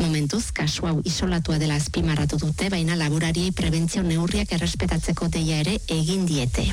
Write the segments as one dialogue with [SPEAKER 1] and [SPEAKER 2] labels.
[SPEAKER 1] Momentuz, kasu hau isolatua dela azpimarratu dute, baina laborariei prebentzio neurriak errespetatzeko deia ere egin diete.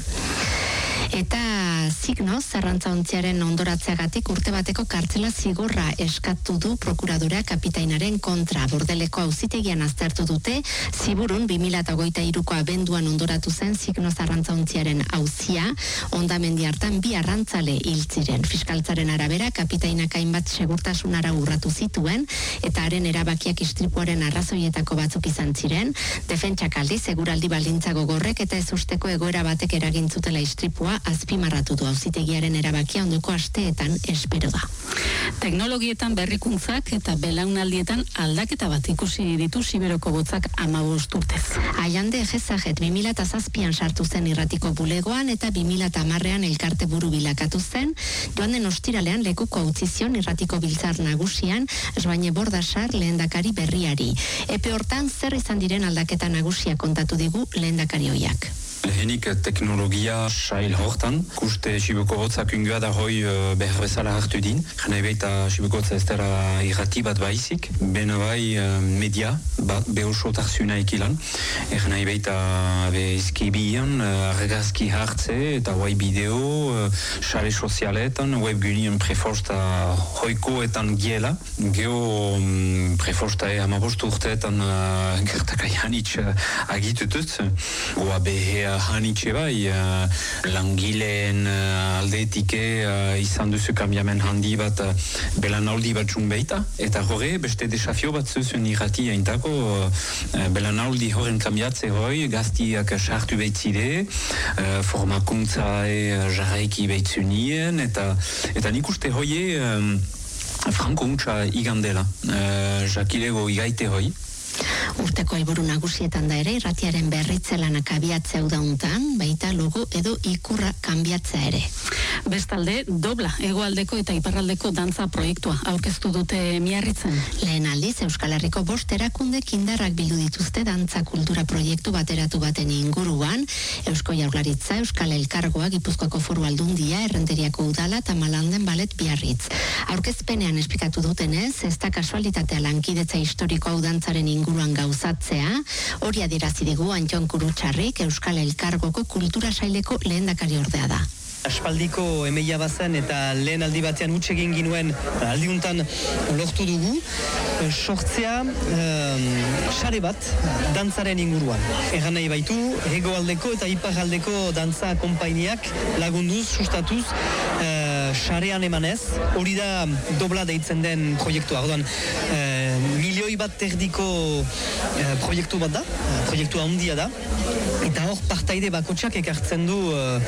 [SPEAKER 1] Eta Signo, zerrantzaontziaren ondoratzeagatik urte bateko kartzela zigorra eskatu du prokuradorea kapitainaren kontra. Bordeleko auzitegian aztertu dute, Ziburun 2023ko abenduan ondoratu zen Signo zerrantzaontziaren auzia, hondamendi hartan 2 arrantzale hil ziren. Fiskaltzaren arabera, kapitainak hainbat segurtasunara urratu zituen, eta haren erabakiak istripuaren arrazoietako batzuk izan ziren. Defentsak aldiz, seguraldi baldintza gogorrek eta ezusteko egoera batek eragintzutela istripua azpimarratu du. Auzitegiaren erabakia ondoko asteetan espero da.
[SPEAKER 2] Teknologietan berrikuntzak eta belaunaldietan aldaketa bat ikusi ditu Siberoko botzak 15 urtez.
[SPEAKER 1] Aiande Ejezajet 2007an sartu zen irratiko bulegoan eta 2010an elkarte buru bilakatu zen. Joan den ostiralean lekuko utzi zion irratiko biltzar nagusian Esbaine Bordasar lehendakari berriari. Epe hortan zer izan diren aldaketa nagusia kontatu digu lehendakari ohiak.
[SPEAKER 3] Lehenik teknologia sail hortan, kuste Siberoko botzak ungoa da hoi behar bezala hartu din. Jena baita Siberoko botza ez dara irrati bat baizik, bena bai media, behosotarzuna ekilan. Jena baita izkibian, argazki hartze eta web bideo, sare sozialetan, webgunien preforsta hoikoetan giela. Geo preforsta amabostu urteetan gertakai hanitz agitutuz. Goa behe hanitxe bai, langileen aldetik izan duzu kambiamen handi bat belanaldi bat baita, eta horre beste desafio bat zuzun irrati haintako belanaldi horren kambiatze hoi, gaztiak sartu behitzide, formakuntza jarraiki behitzunien, eta nik uste hoie franko untsa igandela, jakilego igaite hoi.
[SPEAKER 1] Urteko helburu nagusietan da ere, irratiaren berritze lanak abiatzea udauntan, baita logo edo ikurra kanbiatzea ere.
[SPEAKER 2] Bestalde, Dobla, hegoaldeko eta iparraldeko dantza proiektua aurkeztu dute Miarritzen.
[SPEAKER 1] Lehen aldiz, Euskal Herriko 5 erakundek indarrak bildu dituzte dantza kultura proiektu bateratu baten inguruan, Eusko Jaurlaritza, Euskal Elkargoa, Gipuzkoako Foru Aldundia, Errenteriako Udala eta Malanden Balet Biarritz. Aurkezpenean esplikatu dutenez, ez da kasualitatea lankidetza historiko hau dantzaren inguruan gauzatzea, hori adierazi digu Antxon Kurutxarrik, Euskal Elkargoko kultura saileko lehendakari ordea da.
[SPEAKER 4] Aspaldiko emeia bazen eta lehen aldi batean huts egin ginuen aldiuntan lortu dugu sortzea sare bat dantzaren inguruan. Egan nahi baitu, hegoaldeko eta iparraldeko dantza konpainiak lagunduz, sustatuz, sarean emanez, hori da Dobla deitzen den proiektua. Orduan, 1,5 milioi erdiko proiektu bat da, proiektua handia da, eta hor partaide bakotxak ekartzen du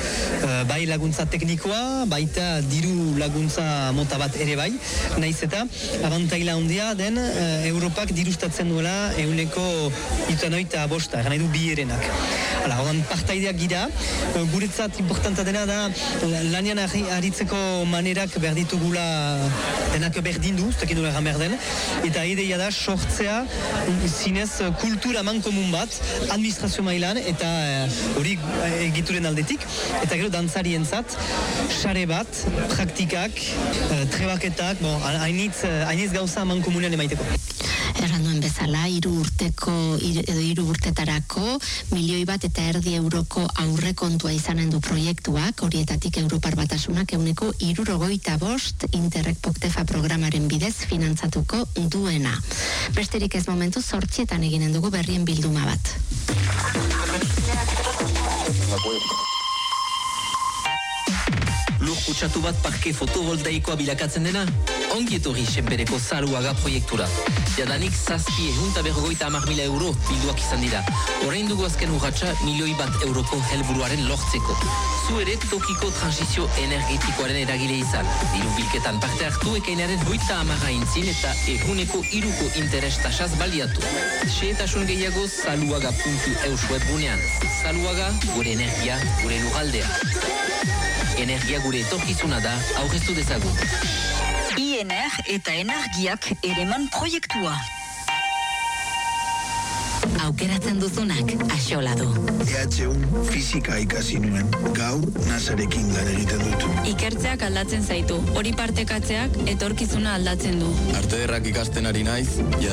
[SPEAKER 4] bai laguntza teknikoa, baita diru laguntza mota bat ere bai, naiz eta abantaila handia den Europak dirustatzen duela 195, nahi du 2 erenak. Horren partaideak gira, guretzat importanta dena da lanian aritzeko manerak behar ditugula denak berdindu, ez dakit nola behar den, eta ideia da sortzea zinez kultura mankomun bat, administrazio mailan, eta hori egituren aldetik, eta gero dantzarientzat, sare bat, praktikak, trebaketak, hainitz gauza mankomunean emaiteko.
[SPEAKER 1] Erranduen bezala, 3 urtetarako 1,5 milioi euroko aurrekontua izanen du proiektuak, horietatik Europar Batasunak 165 Interreg Poktefa programaren bidez finantzatuko duena. Besterik ez momentu 8 eginen dugu berrien bilduma bat.
[SPEAKER 5] Lur kutsatu bat parke fotovoltaikoa bilakatzen dena? Ongi etorri Senpereko Zaluaga proiektura. Jadanik 750.000 euro bilduak izan dira. Orain dugu azken urratsa 1,1 milioi euroko helburuaren lortzeko. Zu ere tokiko transizio energetikoaren eragile izan. Diru bilketan parte hartu ekainaren 30 intzin eta eguneko 3ko interes tasaz baliatu. Xehetasun gehiago zaluaga.eus webgunean. Zaluaga, gure energia, gure lurraldea. Energia gure etorkizuna da, aurreztu dezagun.
[SPEAKER 6] INR eta energiak ereman proiektua.
[SPEAKER 1] Aukeratzen duzunak axola du.
[SPEAKER 7] EH1 fisika ikasi nuen, gaur nasarekin lan egiten dut.
[SPEAKER 8] Ikertzeak aldatzen zaitu, hori partekatzeak etorkizuna aldatzen du.
[SPEAKER 9] Arte ederrak ikasten ari naiz,